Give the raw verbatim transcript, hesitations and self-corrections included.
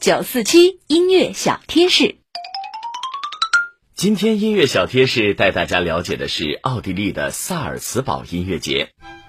九四七音乐小贴士。 今天音乐小贴士带大家了解的是奥地利的萨尔茨堡音乐节。